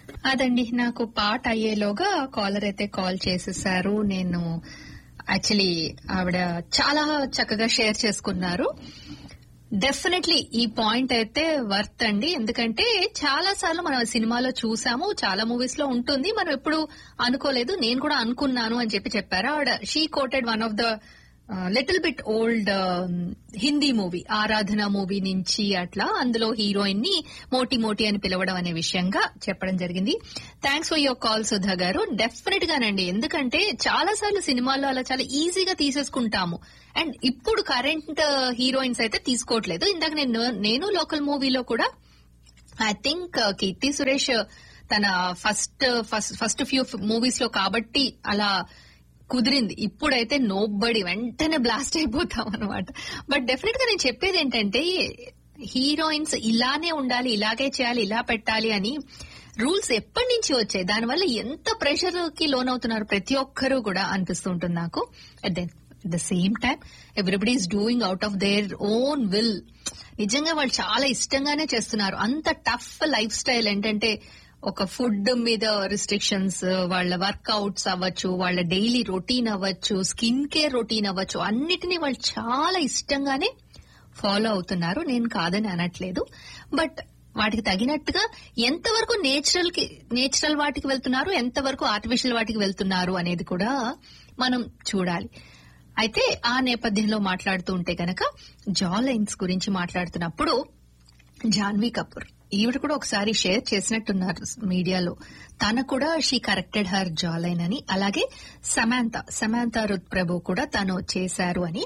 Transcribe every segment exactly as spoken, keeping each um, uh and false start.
అదండి, నాకు పాట అయ్యేలోగా కాలర్ అయితే కాల్ చేసేసారు. నేను యాక్చువల్లీ ఆవిడ చాలా చక్కగా షేర్ చేసుకున్నారు. డెఫినెట్లీ ఈ పాయింట్ అయితే వర్త్ అండి. ఎందుకంటే చాలా సార్లు మనం సినిమాలో చూసాము, చాలా మూవీస్ లో ఉంటుంది, మనం ఎప్పుడు అనుకోలేదు, నేను కూడా అనుకున్నాను అని చెప్పి చెప్పారు ఆవిడ. She coated one of the little bit old Hindi movie, ఆరాధన మూవీ నుంచి అట్లా, అందులో హీరోయిన్ ని మోటి మోటి అని పిలవడం అనే విషయంగా చెప్పడం జరిగింది. Thanks for your call Sudha గారు. డెఫినెట్ గానండి, ఎందుకంటే చాలా సార్లు సినిమాల్లో అలా చాలా ఈజీగా తీసేసుకుంటాము. అండ్ ఇప్పుడు కరెంట్ హీరోయిన్స్ అయితే తీసుకోవట్లేదు. ఇందాక నేను నేను లోకల్ మూవీలో కూడా ఐ థింక్ కీర్తి సురేష్ తన first first first few movies లో కాబట్టి అలా కుదిరింది. ఇప్పుడైతే నోబడి, వెంటనే బ్లాస్ట్ అయిపోతాం అనమాట. బట్ డెఫినెట్ గా నేను చెప్పేది ఏంటంటే, హీరోయిన్స్ ఇలానే ఉండాలి, ఇలాగే చేయాలి, ఇలా పెట్టాలి అని రూల్స్ ఎప్పటి నుంచి వచ్చాయి, దానివల్ల ఎంత ప్రెషర్ కి లోన్ అవుతున్నారు ప్రతి ఒక్కరూ కూడా అనిపిస్తూ ఉంటుంది నాకు. At the same time everybody is doing out of their own will. నిజంగా వాళ్ళు చాలా ఇష్టంగానే చేస్తున్నారు. అంత టఫ్ లైఫ్ స్టైల్ ఏంటంటే, ఒక ఫుడ్ మీద రిస్ట్రిక్షన్స్, వాళ్ళ వర్కౌట్స్ అవ్వచ్చు, వాళ్ళ డైలీ రొటీన్ అవ్వచ్చు, స్కిన్ కేర్ రొటీన్ అవ్వచ్చు, అన్నిటినీ వాళ్ళు చాలా ఇష్టంగానే ఫాలో అవుతున్నారు. నేను కాదని అనట్లేదు. బట్ వాటికి తగినట్టుగా ఎంతవరకు నేచురల్ కి నేచురల్ వాటికి వెళ్తున్నారు, ఎంతవరకు ఆర్టిఫిషియల్ వాటికి వెళ్తున్నారు అనేది కూడా మనం చూడాలి. అయితే ఆ నేపథ్యంలో మాట్లాడుతూ ఉంటే గనక జా లైన్స్ గురించి మాట్లాడుతున్నప్పుడు జాన్వీ కపూర్ ఈవిడ కూడా ఒకసారి షేర్ చేసినట్టున్నారు మీడియాలో. తను కూడా she corrected her jaw line అని. అలాగే సమాంత సమాంత రుత్ ప్రభు కూడా తను చేశారు అని.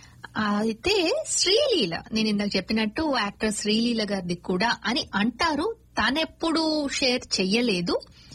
అయితే శ్రీలీల, నేను ఇందాక చెప్పినట్టు యాక్టర్ శ్రీలీల గారిది కూడా అని అంటారు. తనెప్పుడు షేర్ చెయ్యలేదు.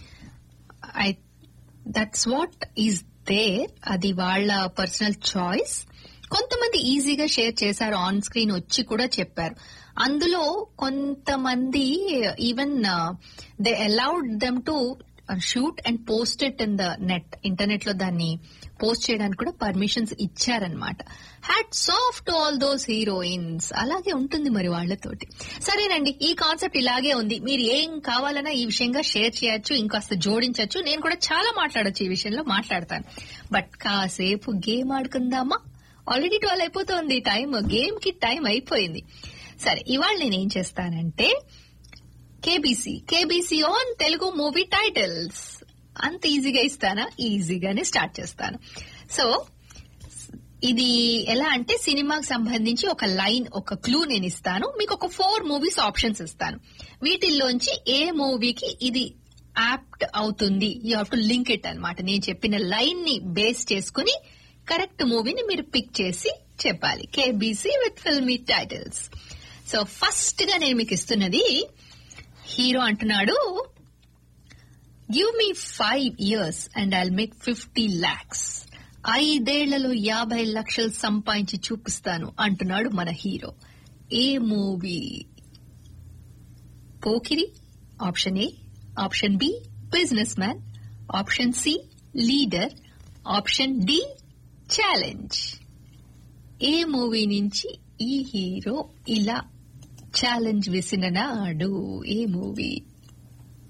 దట్స్ వాట్ ఈజ్ దేర్, అది వాళ్ళ పర్సనల్ చాయిస్. కొంతమంది ఈజీగా షేర్ చేశారు, ఆన్ స్క్రీన్ వచ్చి కూడా చెప్పారు. అందులో కొంతమంది even they allowed them to shoot and post it in the net, internet లో దాన్ని పోస్ట్ చేయడానికి కూడా పర్మిషన్స్ ఇచ్చారనమాట. Hats off to all those heroines. అలాగే ఉంటుంది మరి వాళ్లతోటి. సరేనండి, ఈ కాన్సెప్ట్ ఇలాగే ఉంది. మీరు ఏం కావాలన్నా ఈ విషయంగా షేర్ చేయొచ్చు, ఇంకాస్త జోడించచ్చు. నేను కూడా చాలా మాట్లాడొచ్చు ఈ విషయంలో, మాట్లాడతాను. బట్ కాసేపు గేమ్ ఆడుకుందామా? ఆల్రెడీ ట్వెల్వ్ అయిపోతుంది టైం, గేమ్ కి టైం అయిపోయింది. సరే, ఇవాళ నేనేం చేస్తానంటే KBC KBC on Telugu movie titles. అంత ఈజీగా ఇస్తానా? ఈజీగానే స్టార్ట్ చేస్తాను. సో ఇది ఎలా అంటే, సినిమాకి సంబంధించి ఒక లైన్, ఒక క్లూ నేను ఇస్తాను. మీకు ఒక ఫోర్ మూవీస్ ఆప్షన్స్ ఇస్తాను. వీటిల్లోంచి ఏ మూవీకి ఇది యాప్ట్ అవుతుంది, you have to link it అనమాట. నేను చెప్పిన లైన్ ని బేస్ చేసుకుని కరెక్ట్ మూవీని మీరు పిక్ చేసి చెప్పాలి. KBC with filmy titles. So first గా నేను మీకు ఇస్తున్నది, హీరో అంటున్నాడు, give me five years and I'll make fifty lakhs. ఐదేళ్లలో యాభై లక్షలు సంపాదించి చూపిస్తాను అంటున్నాడు మన hero. A movie? Pokiri option A, option B business man, option C leader, option D challenge. A movie నుంచి ఈ హీరో ఇలా ఛాలెంజ్ విసిననాడు? ఏ మూవీ?